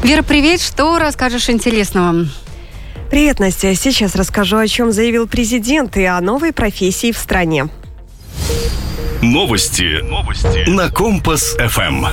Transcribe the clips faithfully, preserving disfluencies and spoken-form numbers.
Вера, привет. Что расскажешь интересного? Привет, Настя. Сейчас расскажу, о чем заявил президент и о новой профессии в стране. Новости. Новости. На Компас-ФМ.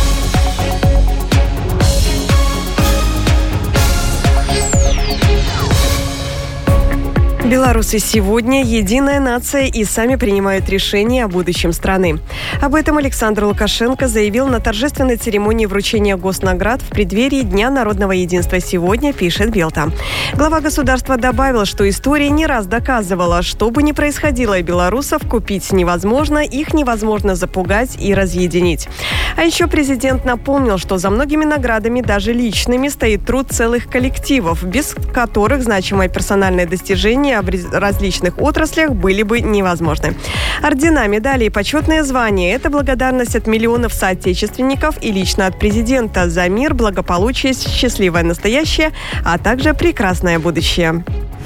Белорусы сегодня единая нация и сами принимают решения о будущем страны. Об этом Александр Лукашенко заявил на торжественной церемонии вручения госнаград в преддверии Дня народного единства сегодня, пишет Белта. Глава государства добавил, что история не раз доказывала, что бы ни происходило и белорусов, купить невозможно, их невозможно запугать и разъединить. А еще президент напомнил, что за многими наградами, даже личными, стоит труд целых коллективов, без которых значимое персональное достижение в различных отраслях были бы невозможны. Ордена, медали и почетные звания – это благодарность от миллионов соотечественников и лично от президента за мир, благополучие, счастливое настоящее, а также прекрасное будущее.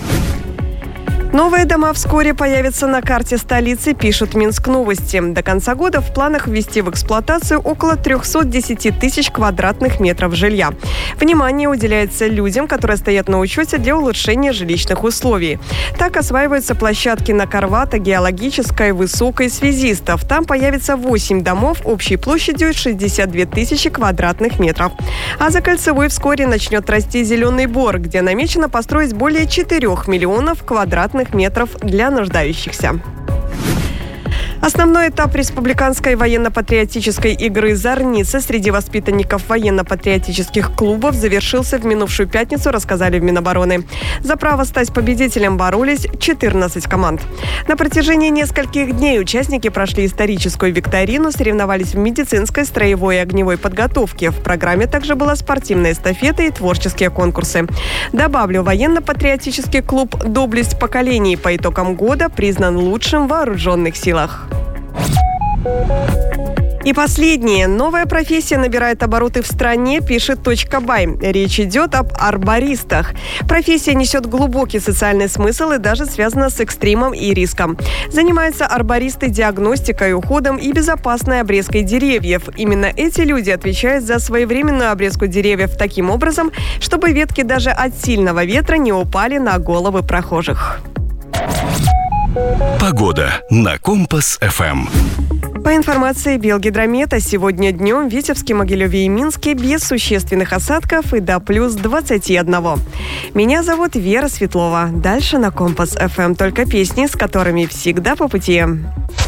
Новые дома вскоре появятся на карте столицы, пишут Минск Новости. До конца года в планах ввести в эксплуатацию около триста десять тысяч квадратных метров жилья. Внимание уделяется людям, которые стоят на учете для улучшения жилищных условий. Так осваиваются площадки на Карвата, Геологической, Высокой, Связистов. Там появится восемь домов общей площадью шестьдесят две тысячи квадратных метров. А за Кольцевой вскоре начнет расти Зеленый Бор, где намечено построить более четырёх миллионов квадратных метров для нуждающихся. Основной этап республиканской военно-патриотической игры «Зорница» среди воспитанников военно-патриотических клубов завершился в минувшую пятницу, рассказали в Минобороны. За право стать победителем боролись четырнадцать команд. На протяжении нескольких дней участники прошли историческую викторину, соревновались в медицинской, строевой и огневой подготовке. В программе также была спортивная эстафета и творческие конкурсы. Добавлю, военно-патриотический клуб «Доблесть поколений» по итогам года признан лучшим в вооруженных силах. И последнее. Новая профессия набирает обороты в стране, пишет точка бай. Речь идет об арбористах. Профессия несет глубокий социальный смысл и даже связана с экстримом и риском. Занимаются арбористы диагностикой, уходом и безопасной обрезкой деревьев. Именно эти люди отвечают за своевременную обрезку деревьев таким образом, чтобы ветки даже от сильного ветра не упали на головы прохожих. Погода на Компас-ФМ. По информации Белгидромета, сегодня днем в Витебске, Могилеве и Минске без существенных осадков и до плюс двадцати одного. Меня зовут Вера Светлова. Дальше на Компас-ФМ только песни, с которыми всегда по пути.